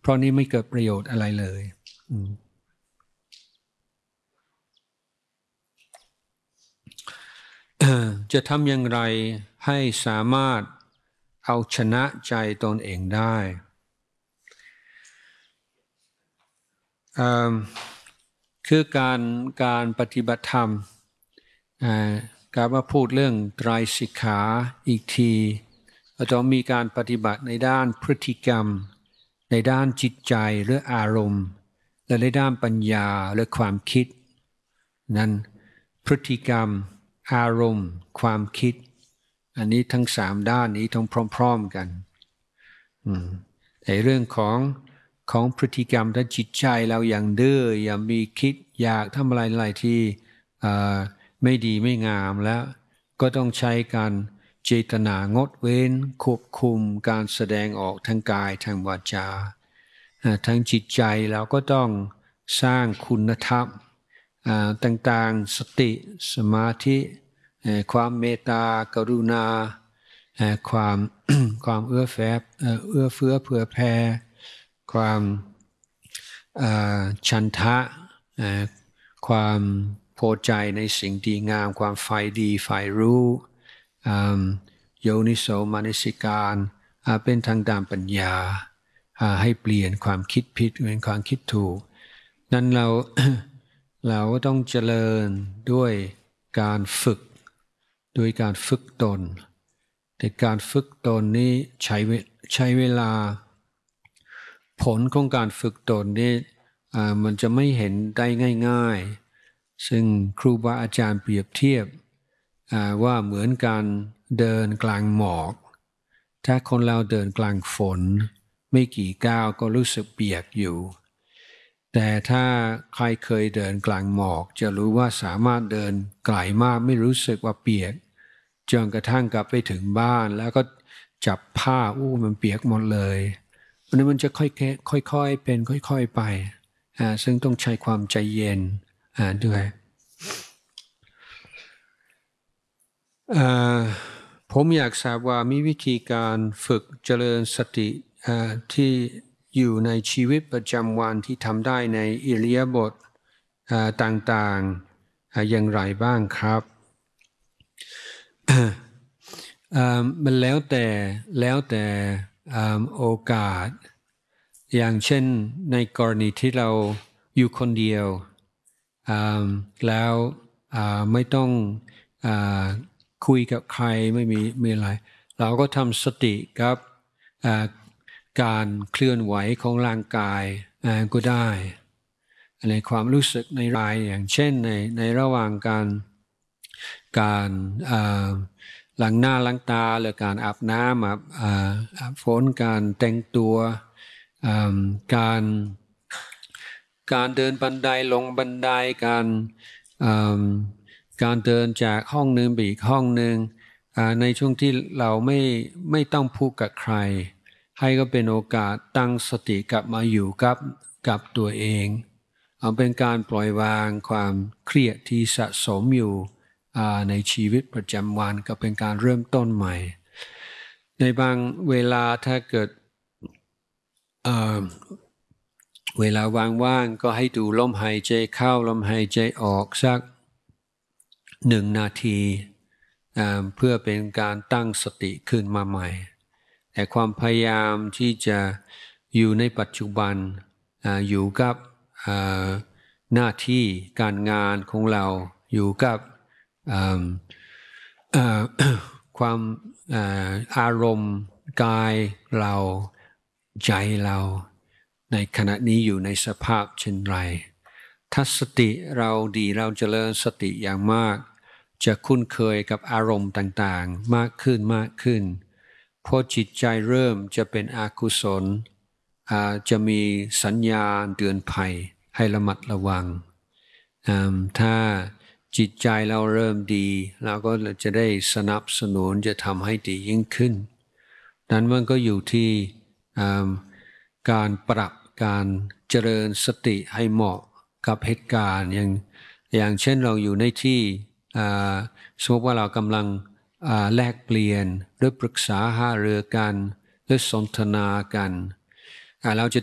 เพราะนี้ไม่เกิดประโยชน์อะไรเลยจะทำอย่างไรให้สามารถเอาชนะใจตนเองได้คือการปฏิบัติธรรมการมาพูดเรื่องไตรสิกขาอีกทีเราต้องมีการปฏิบัติในด้านพฤติกรรมในด้านจิตใจหรืออารมณ์และในด้านปัญญาหรือความคิดนั้นพฤติกรรมอารมณ์ความคิดอันนี้ทั้ง3ด้านนี้ต้องพร้อมๆกันในเรื่องของพฤติกรรมถ้าจิตใจเราอย่างดื้ออย่างมีคิดอยากทำอะไรที่ไม่ดีไม่งามแล้วก็ต้องใช้การเจตนางดเว้นควบคุมการแสดงออกทางกายทางวาจาทางจิตใจเราก็ต้องสร้างคุณธรรมต่างๆสติสมาธิความเมตตากรุณาความเอื้อเฟื้อเผื่อแผ่ความฉันทะความพอใจในสิ่งดีงามความใฝ่ดีใฝ่รู้โยนิโสมนสิการเป็นทางด้านปัญญาให้เปลี่ยนความคิดผิดเป็นความคิดถูกนั้นเราก็ต้องเจริญด้วยการฝึกตนแต่การฝึกตนนี้ใช้เวลาผลของการฝึกตนนี้มันจะไม่เห็นได้ง่ายๆซึ่งครูบาอาจารย์เปรียบเทียบว่าเหมือนการเดินกลางหมอกถ้าคนเราเดินกลางฝนไม่กี่ก้าวก็รู้สึกเปียกอยู่แต่ถ้าใครเคยเดินกลางหมอกจะรู้ว่าสามารถเดินไกลมากไม่รู้สึกว่าเปียกจนกระทั่งกลับไปถึงบ้านแล้วก็จับผ้ามันเปียกหมดเลยเพราะนั้นมันจะค่อยๆเป็นค่อยๆไปซึ่งต้องใช้ความใจเย็นด้วยผมอยากทราบว่ามีวิธีการฝึกเจริญสติที่อยู่ในชีวิตประจำวันที่ทำได้ในอิริยาบถต่างๆอย่างไรบ้างครับมันแล้วแต่โอกาสอย่างเช่นในกรณีที่เราอยู่คนเดียวแล้วไม่ต้องคุยกับใครไม่มีอะไรเราก็ทำสติกับการเคลื่อนไหวของร่างกายก็ได้ในความรู้สึกในกายอย่างเช่นในระหว่างการล้างหน้าล้างตาหรือการอาบน้ำอาบฝนการแต่งตัวการเดินบันไดลงบันไดการเดินจากห้องหนึ่งไปอีกห้องหนึ่งในช่วงที่เราไม่ต้องพูดกับใครให้ก็เป็นโอกาสตั้งสติกลับมาอยู่กับตัวเองเป็นการปล่อยวางความเครียดที่สะสมอยู่ในชีวิตประจำวันก็เป็นการเริ่มต้นใหม่ในบางเวลาถ้าเกิดเวลาว่างๆก็ให้ดูลมหายใจเข้าลมหายใจออกสัก1 นาทีเพื่อเป็นการตั้งสติขึ้นมาใหม่แต่ความพยายามที่จะอยู่ในปัจจุบันอยู่กับหน้าที่การงานของเราอยู่กับความอารมณ์กายเราใจเราในขณะนี้อยู่ในสภาพเช่นไรถ้าสติเราดีเราเจริญสติอย่างมากจะคุ้นเคยกับอารมณ์ต่างๆมากขึ้นพอจิตใจเริ่มจะเป็นอกุศลจะมีสัญญาณเตือนภัยให้ระมัดระวังถ้าจิตใจเราเริ่มดีเราก็จะได้สนับสนุนจะทำให้ดียิ่งขึ้นนั้นมันก็อยู่ที่การปรับการเจริญสติให้เหมาะกับเหตุการณ์อย่างเช่นเราอยู่ในที่สมมติว่าเรากำลังแลกเปลี่ยนหรือปรึกษาหารือกันหรือสนทนากันเราจะ